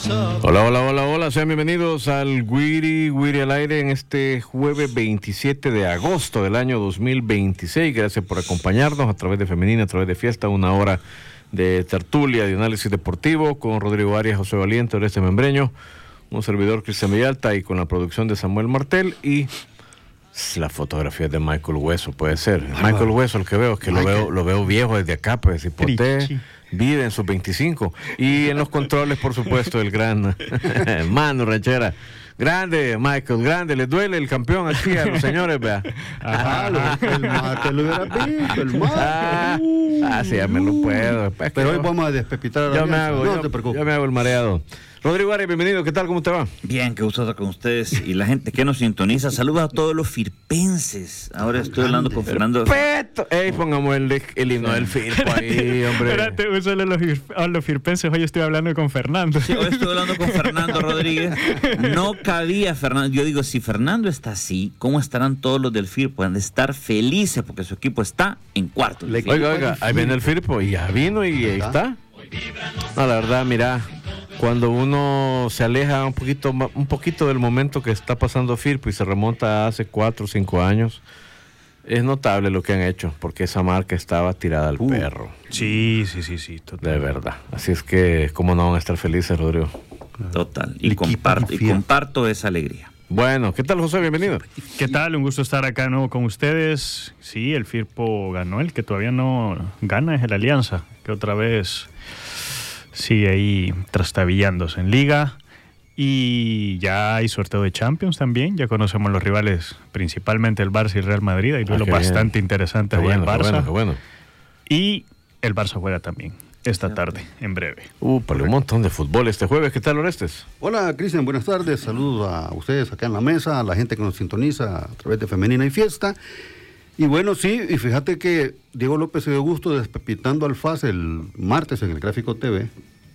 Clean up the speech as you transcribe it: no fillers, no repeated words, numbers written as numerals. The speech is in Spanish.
Hola, hola, hola, hola, sean bienvenidos al Wiri al aire en este jueves 27 de agosto del año 2026. Gracias por acompañarnos a través de Femenina, a través de Fiesta, una hora de tertulia, de análisis deportivo con Rodrigo Arias, José Valiente, Oreste Membreño, un servidor Cristian Villalta y con la producción de Samuel Martel y la fotografía de Michael Hueso, puede ser. Michael Hueso, el que veo, es que lo veo viejo desde acá, pues, hipoté. Vive en sus 25. Y en los controles, por supuesto, el gran Manu Ranchera. Grande, Michael, grande. ¿Les duele el campeón aquí a los señores? Vea. El mate lo hubiera visto, el mate. Sí, ya me lo puedo. Pero hoy vamos a despepitar a la no te preocupes. Yo me hago el mareado. Rodrigo Arias, bienvenido. ¿Qué tal? ¿Cómo te va? Bien, qué gusto estar con ustedes y la gente que nos sintoniza. Saludos a todos los firpenses. Ahora estoy hablando con Fernando. ¡Perfecto! Ey, pongamos el himno del Firpo ahí, hombre. Espérate, los firpenses. Hoy estoy hablando con Fernando. Sí, hoy estoy hablando con Fernando Rodríguez. No cabía Fernando. Yo digo, si Fernando está así, ¿cómo estarán todos los del Firpo? Pueden estar felices porque su equipo está en cuarto. Oiga, ahí viene el Firpo y ya vino y ahí está. No, la verdad, mira, cuando uno se aleja un poquito del momento que está pasando Firpo y se remonta a hace 4 o 5 años, es notable lo que han hecho, porque esa marca estaba tirada al perro. Sí, total. De verdad. Así es que, ¿cómo no van a estar felices, Rodrigo? Total. Y comparto esa alegría. Bueno, ¿qué tal, José? Bienvenido. ¿Qué tal? Un gusto estar acá de nuevo con ustedes. Sí, el Firpo ganó. El que todavía no gana es el Alianza, que otra vez sigue ahí trastabillándose en Liga. Y ya hay sorteo de Champions también. Ya conocemos los rivales, principalmente el Barça y el Real Madrid. Hay duelos bastante interesantes ahí en Barça. Qué bueno. Y el Barça juega también esta tarde, en breve. Para un montón de fútbol este jueves. ¿Qué tal, Orestes? Hola, Cristian, buenas tardes. Saludos a ustedes acá en la mesa, a la gente que nos sintoniza a través de Femenina y Fiesta. Y bueno, sí, y fíjate que Diego López se dio gusto despepitando al FAS el martes en el Gráfico TV,